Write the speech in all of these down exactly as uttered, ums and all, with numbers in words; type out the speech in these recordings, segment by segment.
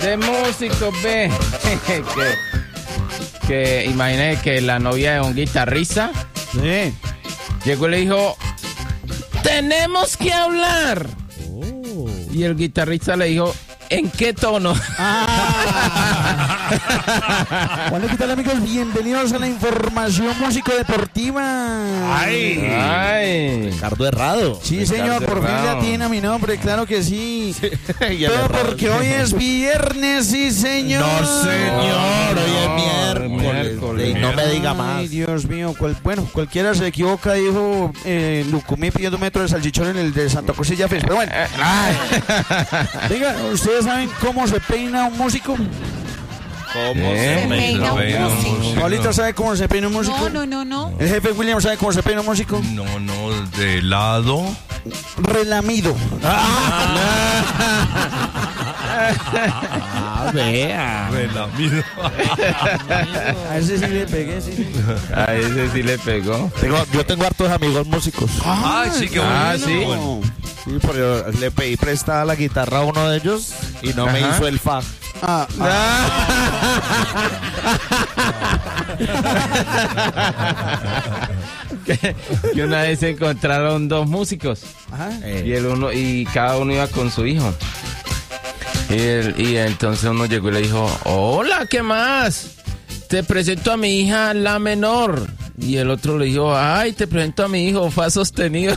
de músicos, ve. que, que imaginé que la novia de un guitarrista Sí. llegó y le dijo, tenemos que hablar. Oh. Y el guitarrista le dijo, ¿en qué tono? Hola, ¿qué tal, amigos? Bienvenidos a la información músico-deportiva. ¡Ay! Ay. Ricardo Herrado. Sí, Ricardo señor, por fin Herrado. le atina mi nombre, claro que sí. Y el Todo Herrado. porque hoy es viernes, sí, señor. No, señor, hoy es No, miércoles. miércoles. Y no me diga Ay, más. Dios mío, cual- bueno, cualquiera se equivoca, dijo eh, Lucumí pidiendo metro de salchichón en el de Santa Cosilla Fest. Pero bueno, diga, ¿ustedes saben cómo se peina un músico? ¿Cómo ¿Eh? se peina un peina un músico? músico? Paulita sabe cómo se peina un músico. No, no, no, no. El jefe William sabe cómo se peina un músico. No, no, de lado. Relamido. Ah, vea. Relamido. A ese sí le pegué, sí. sí. A ese sí le pegó. Tengo, yo tengo hartos amigos músicos. Ah, sí, qué Ah, bueno. sí. Bueno. Sí, pero le pedí prestada la guitarra a uno de ellos y no me Ajá. hizo el fa. Ah, que, que una vez se encontraron dos músicos ajá. y el uno y cada uno iba con su hijo. Y, el- y entonces uno llegó y le dijo, hola, ¿qué más? Te presento a mi hija, la menor. Y el otro le dijo, ay, te presento a mi hijo, fa sostenido.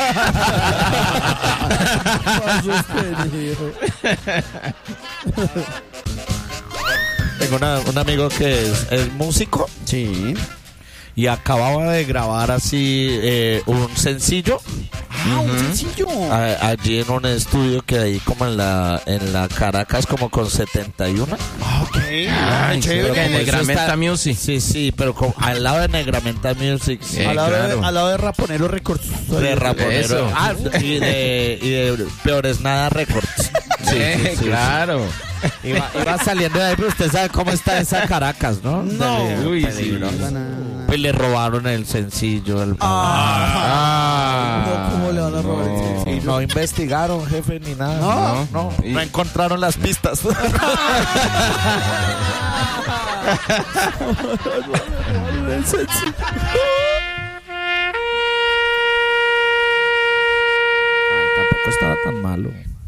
Tengo una- un amigo que es, es músico Sí. y acababa de grabar así eh, un sencillo Ah, un sencillo. a- allí en un estudio que hay como en la en la Caracas como con setenta y uno. Ok. Ay, chévere. creo que Como eso Negramenta está- Music. Sí, sí, pero como al lado de Negramenta Music. sí. Eh, al, lado claro. de, al lado de Raponero Records. De Raponero. Eso. Ah, y de, y de Peores Nada Records. Sí, Eh, sí, sí, sí. claro. Iba, iba saliendo de ahí, pero usted sabe cómo está esa Caracas, ¿no? No. Peligro- Uy, sí. peligroso. Pues le robaron el sencillo. El... Ah, No, ¿cómo le van a robar el sencillo? Y no investigaron, jefe, ni nada. No. no, Y- no encontraron las pistas. Ay, tampoco estaba tan malo.